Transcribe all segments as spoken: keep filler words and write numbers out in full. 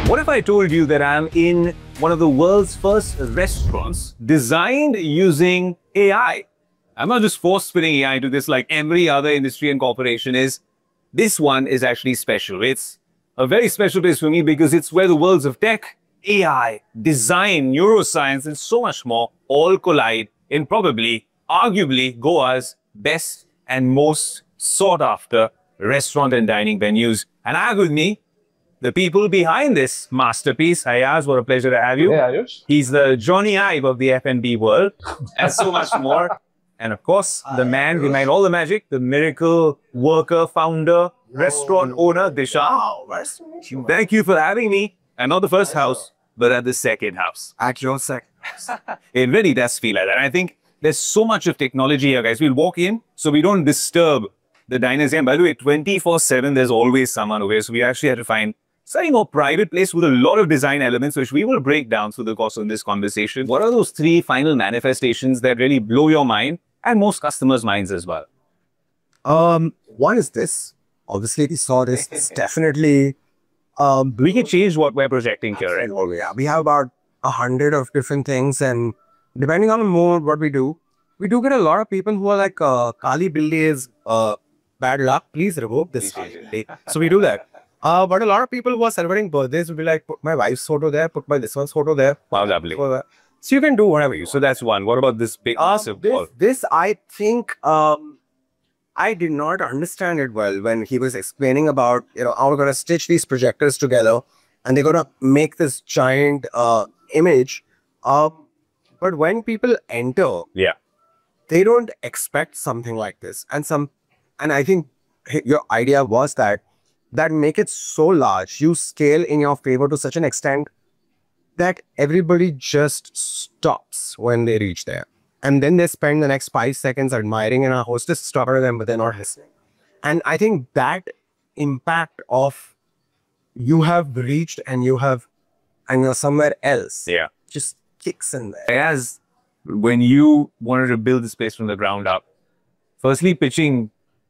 What if I told you that I'm in one of the world's first restaurants designed using A I? I'm not just force-fitting A I into this like every other industry and corporation is. This one is actually special. It's a very special place for me because it's where the worlds of tech, A I, design, neuroscience, and so much more all collide in probably, arguably, Goa's best and most sought-after restaurant and dining venues. And I have with me the people behind this masterpiece. Ayaz, what a pleasure to have you. Hey, Ayush. He's the Johnny Ive of the F and B world, and so much more. And of course, the man behind all the magic, the miracle worker, founder, restaurant owner, Dishant. Thank you for having me. And not the first house, but at the second house. At your second house. It really does feel like that. And I think there's so much of technology here, guys. We'll walk in so we don't disturb the diners here. And by the way, twenty-four seven, there's always someone over here. So we actually had to find slightly more private place with a lot of design elements, which we will break down through the course of this conversation. What are those three final manifestations that really blow your mind and most customers' minds as well? Um, one is this. Obviously, we saw this. It's definitely. Um, we can change what we're projecting here, right? Oh, yeah. We have about a hundred of different things, and depending on more what we do, we do get a lot of people who are like, uh, Kali Billi is uh, bad luck. Please revoke this. So we do that. Uh, but a lot of people who are celebrating birthdays will be like, put my wife's photo there, put my this one's photo there. Wow, lovely. So you can do whatever you. So that's one. What about this big awesome? This, this, I think, um, I did not understand it well when he was explaining about, you know, how we're going to stitch these projectors together and they're going to make this giant uh, image. Um, but when people enter, yeah, they don't expect something like this. And some, and I think your idea was that that make it so large, you scale in your favor to such an extent that everybody just stops when they reach there. And then they spend the next five seconds admiring and our hostess is talking to them, but they're not listening. And I think that impact of you have reached and you have, and you're somewhere else, yeah, just kicks in there. As when you wanted to build this place from the ground up, firstly pitching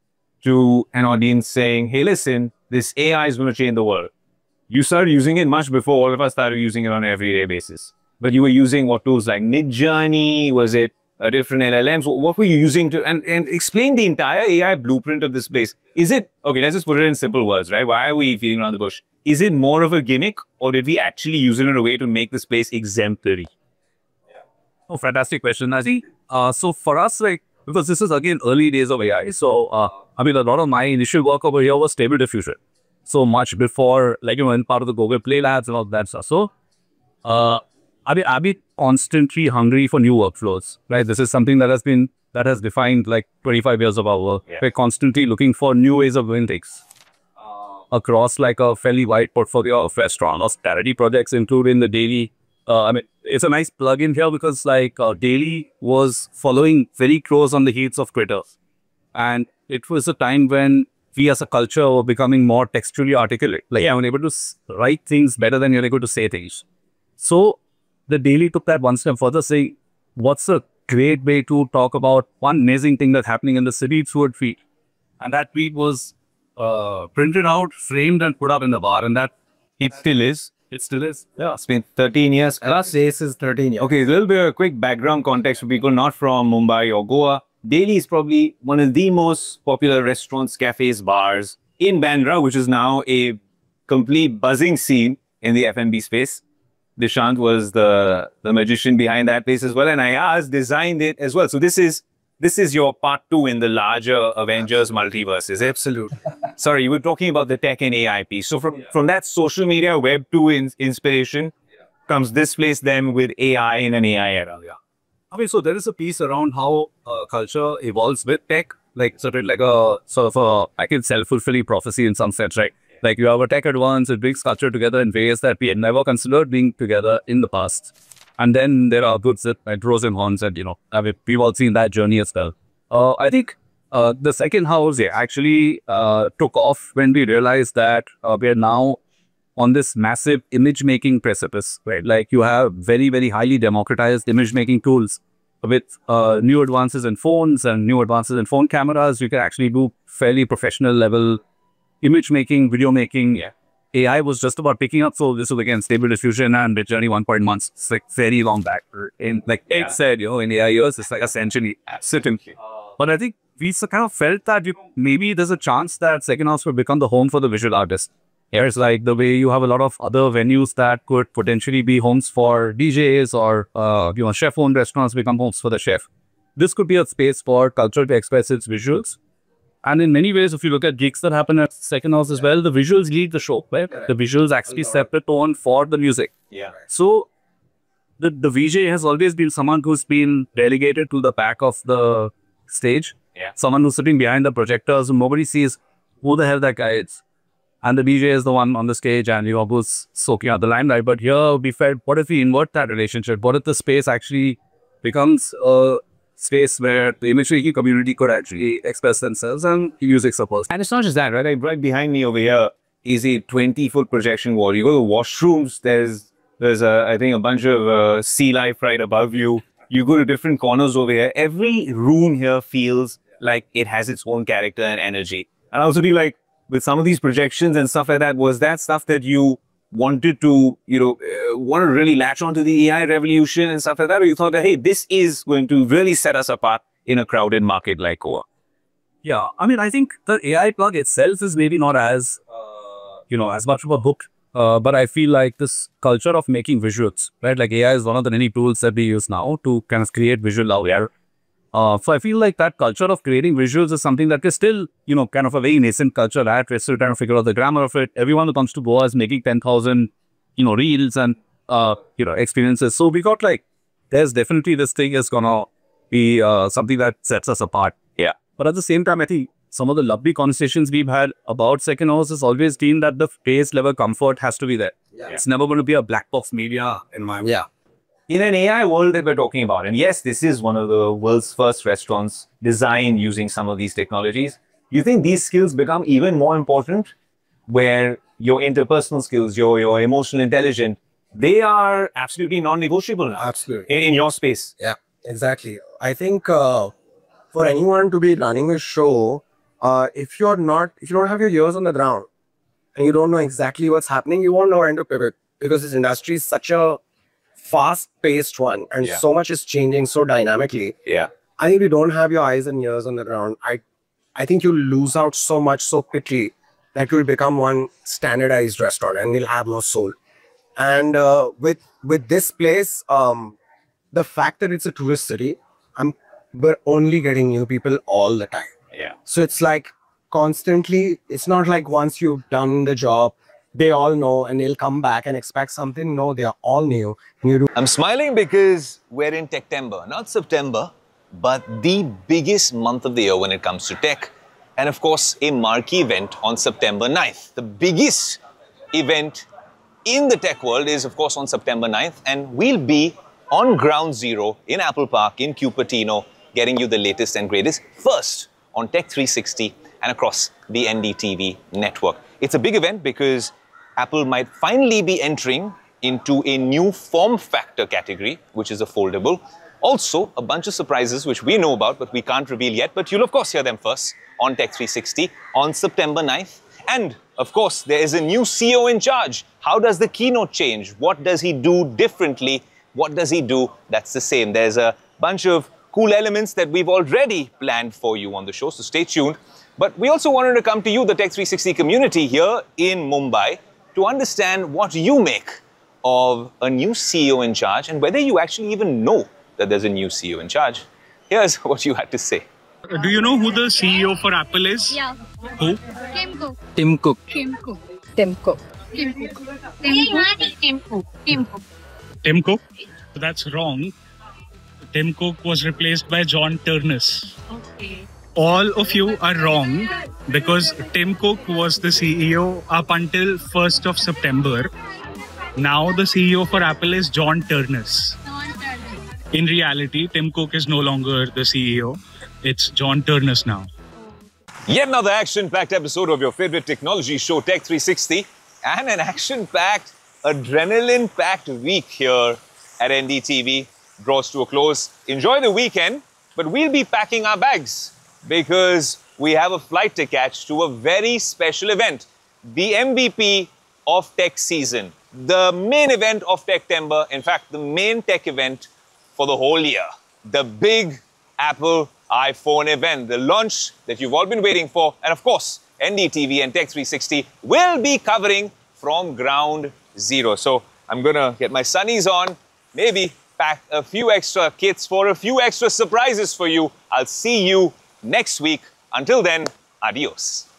to an audience saying, hey, listen, this A I is going to change the world. You started using it much before all of us started using it on an everyday basis. But you were using what tools like Midjourney? Was it a different L L Ms? What were you using to, and, and explain the entire A I blueprint of this place. Is it, okay, let's just put it in simple words, right? Why are we feeding around the bush? Is it more of a gimmick or did we actually use it in a way to make this place exemplary? Yeah. Oh, fantastic question, Nazi. Uh, so for us, like, because this is again early days of A I. So, uh, I mean, a lot of my initial work over here was Stable Diffusion. So much before, like, you know, in part of the Google Play Labs and all that stuff. So, uh, I mean, I've been constantly hungry for new workflows, right? This is something that has been, that has defined like twenty-five years of our work. Yeah. We're constantly looking for new ways of doing things uh, across like a fairly wide portfolio of restaurant or charity projects, including the Daily. Uh, I mean, it's a nice plug-in here because like uh, Daily was following very close on the heels of Twitter. And it was a time when we as a culture were becoming more textually articulate. Like, yeah, we're able to write things better than you're able to say things. So the Daily took that one step further, saying, what's a great way to talk about one amazing thing that's happening in the city through a tweet? And that tweet was uh, printed out, framed, and put up in the bar. And that it still is. It still is. Yeah, it's been thirteen years. Plus, this is thirteen years. Okay, a little bit of a quick background context for people not from Mumbai or Goa. Daily is probably one of the most popular restaurants, cafes, bars in Bandra, which is now a complete buzzing scene in the F and B space. Dishant was the, the magician behind that place as well. And Ayaz designed it as well. So this is this is your part two in the larger Avengers multiverse, is it? Absolutely. Sorry, you were talking about the tech and A I piece. So from, from that social media Web two in, inspiration comes this place then with A I in an A I era. Yeah. I mean, so there is a piece around how uh, culture evolves with tech, like sort of like a sort of a, I can self-fulfilling prophecy in some sense, right? Like you have a tech advance, it brings culture together in ways that we had never considered being together in the past. And then there are goods that like pros and cons, and you know, I mean, we've all seen that journey as well. Uh, I think uh, the second house yeah, actually uh, took off when we realized that uh, we are now on this massive image making precipice, right? Like you have very, very highly democratized image making tools with uh, new advances in phones and new advances in phone cameras. You can actually do fairly professional level image making, video making, yeah. A I was just about picking up. So this was again Stable Diffusion and Midjourney one point one. It's like very long back. In like yeah. It said, you know, in A I years, it's like essentially sitting. But I think we kind of felt that you know, maybe there's a chance that second house will become the home for the visual artist. Here's like the way you have a lot of other venues that could potentially be homes for D Js or uh, you know chef-owned restaurants become homes for the chef. This could be a space for culture to express its visuals. And in many ways, if you look at gigs that happen at second house as well, the visuals lead the show, right? The visuals actually set the tone for the music. Yeah. So the, the V J has always been someone who's been relegated to the back of the stage. Yeah. Someone who's sitting behind the projectors and nobody sees who the hell that guy is. And the D J is the one on the stage and you know who's soaking out the limelight. But here we felt, what if we invert that relationship? What if the space actually becomes a space where the image-making community could actually express themselves and music supports. And it's not just that, right? Like right behind me over here is a twenty foot projection wall. You go to the washrooms, there's, there's a, I think a bunch of uh, sea life right above you. You go to different corners over here. Every room here feels like it has its own character and energy. And I also feel like with some of these projections and stuff like that, was that stuff that you wanted to, you know, uh, want to really latch onto the A I revolution and stuff like that? Or you thought that, hey, this is going to really set us apart in a crowded market like Goa? Yeah, I mean, I think the A I plug itself is maybe not as, uh, you know, as much of a hook. Uh, but I feel like this culture of making visuals, right? Like A I is one of the many tools that we use now to kind of create visual out there. Uh, so I feel like that culture of creating visuals is something that is still, you know, kind of a very nascent culture that we're still trying to figure out the grammar of it. Everyone who comes to Goa is making ten thousand, you know, reels and, uh, you know, experiences. So we got like, there's definitely this thing is going to be uh, something that sets us apart. Yeah. But at the same time, I think some of the lovely conversations we've had about second house has always been that the phase level comfort has to be there. Yeah. It's never going to be a black box media environment. Yeah. In an A I world that we're talking about, and yes, this is one of the world's first restaurants designed using some of these technologies, you think these skills become even more important where your interpersonal skills, your, your emotional intelligence, they are absolutely non-negotiable now. Absolutely. In, in your space. Yeah, exactly. I think uh, for anyone to be running a show, uh, if you're not, if you don't have your ears on the ground and you don't know exactly what's happening, you won't know when to pivot because this industry is such a fast-paced one and yeah. so much is changing so dynamically. Yeah. I think if you don't have your eyes and ears on the ground, I I think you'll lose out so much so quickly that you'll become one standardized restaurant and you'll have no soul. And uh, with with this place, um, the fact that it's a tourist city, I'm we're only getting new people all the time. Yeah. So it's like constantly, it's not like once you've done the job, they all know and they'll come back and expect something. No, they are all new. new I'm smiling because we're in Techtember, not September, but the biggest month of the year when it comes to tech. And of course, a marquee event on September ninth. The biggest event in the tech world is, of course, on September ninth. And we'll be on ground zero in Apple Park in Cupertino, getting you the latest and greatest first on Tech three sixty and across the N D T V network. It's a big event because Apple might finally be entering into a new form factor category, which is a foldable. Also, a bunch of surprises which we know about, but we can't reveal yet. But you'll, of course, hear them first on Tech three sixty on September ninth. And, of course, there is a new C E O in charge. How does the keynote change? What does he do differently? What does he do that's the same? There's a bunch of cool elements that we've already planned for you on the show, so stay tuned. But we also wanted to come to you, the Tech three sixty community here in Mumbai, to understand what you make of a new C E O in charge and whether you actually even know that there's a new C E O in charge. Here's what you had to say. Do you know who the C E O for Apple is? Yeah. Who? Tim Cook. Tim Cook. Tim Cook. Tim Cook. Tim Cook. Tim Cook. Tim Cook. Tim Cook? That's wrong. Tim Cook was replaced by John Ternus. Okay. All of you are wrong because Tim Cook was the C E O up until first of September. Now the C E O for Apple is John Ternus. In reality, Tim Cook is no longer the C E O. It's John Ternus now. Yet another action-packed episode of your favorite technology show, Tech three sixty, and an action-packed, adrenaline-packed week here at N D T V draws to a close. Enjoy the weekend, but we'll be packing our bags because we have a flight to catch to a very special event. The M V P of tech season, the main event of Techtember, in fact, the main tech event for the whole year, the big Apple iPhone event, the launch that you've all been waiting for. And of course, N D T V and Tech three sixty will be covering from ground zero. So I'm going to get my sunnies on, maybe pack a few extra kits for a few extra surprises for you. I'll see you next week. Until then, adios.